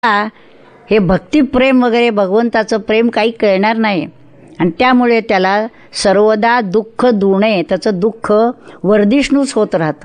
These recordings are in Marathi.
हे भक्तिप्रेम वगैरे भगवंताचं प्रेम काही कळणार नाही आणि त्यामुळे त्याला सर्वदा दुःख दुणे, त्याचं दुःख वर्धिष्णूच होत राहतं.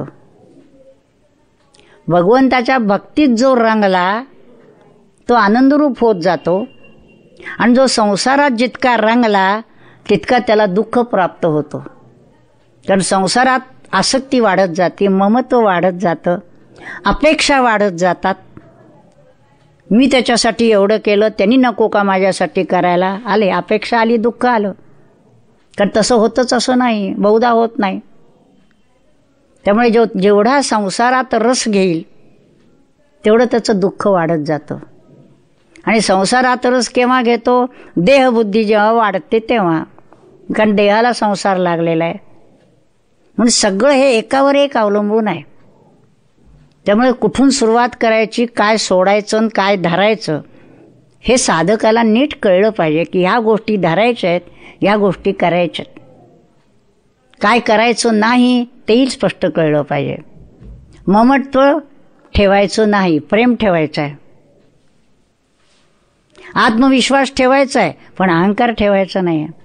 भगवंताच्या भक्तीत जो रंगला तो आनंदरूप होत जातो आणि जो संसारात जितका रंगला तितका त्याला दुःख प्राप्त होतो. कारण संसारात आसक्ती वाढत जाते, ममत्व वाढत जातं, अपेक्षा वाढत जातात. मी त्याच्यासाठी एवढं केलं, त्यांनी नको का माझ्यासाठी करायला, आले अपेक्षा आली, दुःख आलं. कारण तसं होतंच असं नाही, बहुधा होत नाही. त्यामुळे जेवढा संसारात रस घेईल तेवढं त्याचं दुःख वाढत जातं. आणि संसारात रस केव्हा घेतो? देहबुद्धी जेव्हा वाढते तेव्हा. कारण देहाला संसार लागलेला आहे म्हणून सगळं हे एकावर एक अवलंबून आहे. त्यामुळे कुठून सुरुवात करायची, काय सोडायचं आणि काय धरायचं हे साधकाला नीट कळलं पाहिजे की ह्या गोष्टी धरायच्या आहेत, ह्या गोष्टी करायच्या आहेत. काय करायचं नाही तेही स्पष्ट कळलं पाहिजे. ममत्व ठेवायचं नाही, प्रेम ठेवायचं आहे. आत्मविश्वास ठेवायचा आहे पण अहंकार ठेवायचा नाही आहे.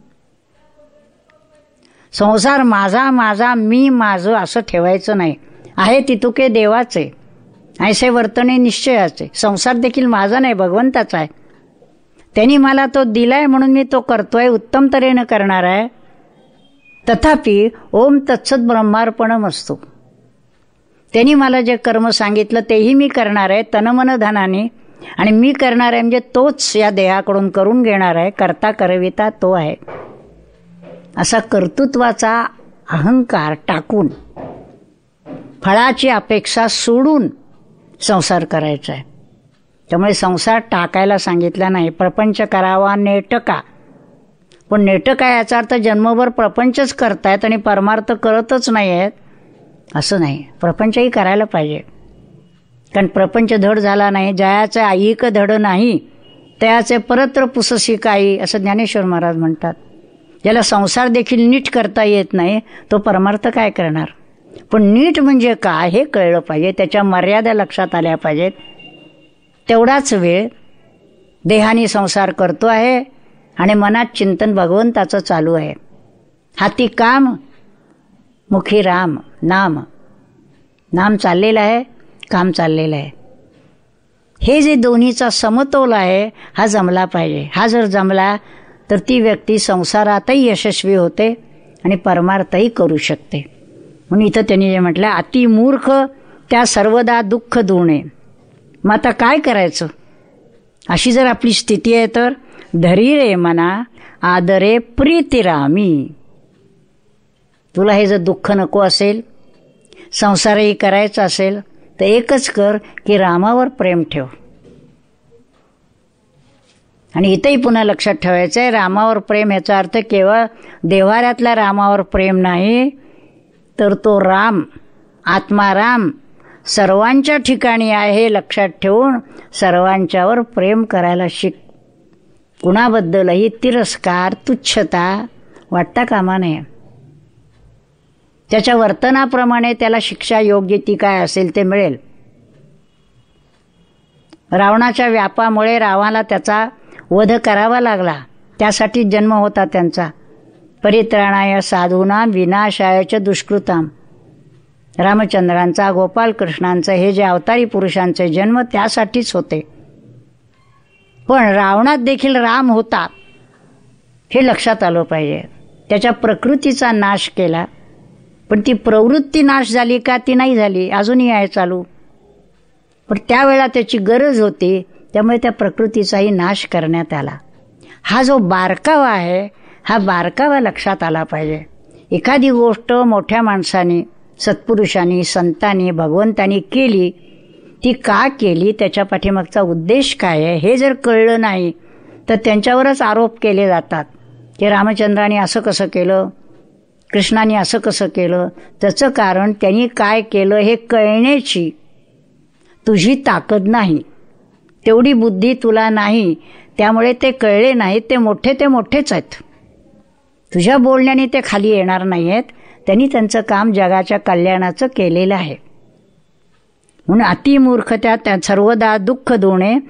संसार माझा माझा मी माझं असं ठेवायचं नाही. आहे तितुके देवाचे, ऐसे वर्तने निश्चयाचे. संसार देखील माझा नाही, भगवंताचा आहे. त्यांनी मला तो दिलाय म्हणून मी तो करतोय, उत्तम तऱ्हेनं करणार आहे. तथापि ओम तत्सत ब्रह्मार्पणमस्तु. त्यांनी मला जे कर्म सांगितलं तेही मी करणार आहे तनमन धनाने. आणि मी करणार आहे म्हणजे तोच या देहाकडून करून घेणार आहे. करता करविता तो आहे. असा कर्तृत्वाचा अहंकार टाकून, फळाची अपेक्षा सोडून संसार करायचा आहे. त्यामुळे संसार टाकायला सांगितला नाही. प्रपंच करावा नेटका. पण नेटका याचा अर्थ जन्मभर प्रपंचच करतायत आणि परमार्थ करतच नाही आहेत असं नाही. प्रपंचही करायला पाहिजे. कारण प्रपंच धड झाला नाही, जयाचे ऐक धड नाही तयाचे परत्र पुससी काही, असं ज्ञानेश्वर महाराज म्हणतात. ज्याला संसार देखील नीट करता येत नाही तो परमार्थ काय करणार. पण नीट म्हणजे काय हे कळलं पाहिजे, त्याच्या मर्यादा लक्षात आल्या पाहिजेत. तेवढाच वेळ देहाने संसार करतो आहे आणि मनात चिंतन भगवंताचं चालू आहे. हाती काम, मुखी राम नाम. नाम चाललेलं आहे, काम चाललेलं आहे. हे जे दोन्हीचा समतोल आहे हा जमला पाहिजे. हा जर जमला तर ती व्यक्ती संसारातही यशस्वी होते आणि परमार्थही करू शकते. म्हणून इथं त्यांनी जे म्हटलं, अति मूर्ख त्या सर्वदा दुःख दुणे. मग आता काय करायचं? अशी जर आपली स्थिती आहे तर धरी रे मना आदरे प्रीतिरामी. तुला हे जर दुःख नको असेल, संसारही करायचा असेल तर एकच कर की रामावर प्रेम ठेव. आणि इथंही पुन्हा लक्षात ठेवायचं आहे, रामावर प्रेम याचा अर्थ केवळ देव्हाऱ्यातल्या रामावर प्रेम नाही, तर तो राम, आत्मा राम सर्वांच्या ठिकाणी आहे हे लक्षात ठेवून सर्वांच्यावर प्रेम करायला शिक. कुणाबद्दलही तिरस्कार, तुच्छता वाटता कामा नये. त्याच्या वर्तनाप्रमाणे त्याला शिक्षा योग्य ती काय असेल ते मिळेल. रावणाच्या व्यापामुळे रावणाला त्याचा वध करावा लागला. त्यासाठी जन्म होता त्यांचा. परित्राणाय साधूनाम विनाशायच दुष्कृताम. रामचंद्रांचा, गोपालकृष्णांचा हे जे अवतारी पुरुषांचे जन्म त्यासाठीच होते. पण रावणात देखील राम होता हे लक्षात आलं पाहिजे. त्याच्या प्रकृतीचा नाश केला, पण ती प्रवृत्ती नाश झाली का? ती नाही झाली, अजूनही आहे चालू. पण त्यावेळेला त्याची गरज होती, त्यामुळे त्या प्रकृतीचाही नाश करण्यात आला. हा जो बारकावा आहे हा बारकावा लक्षात आला पाहिजे. एखादी गोष्ट मोठ्या माणसाने, सत्पुरुषांनी, संतांनी, भगवंतांनी केली, ती का केली, त्याच्या पाठीमागचा उद्देश काय आहे हे जर कळलं नाही तर त्यांच्यावरच आरोप केले जातात की रामचंद्राने असं कसं केलं, कृष्णाने असं कसं केलं. त्याचं कारण त्यांनी काय केलं हे कळण्याची तुझी ताकद नाही, तेवढी बुद्धी तुला नाही, त्यामुळे ते कळले नाहीत. ते मोठेच आहेत. तुझ्या बोलण्याने ते खाली येणार नाही आहेत. त्यांनी त्यांचं काम जगाच्या कल्याणाचं केलेलं आहे. म्हणून अतिमूर्खत्या त्या सर्वदा दुःख दोणे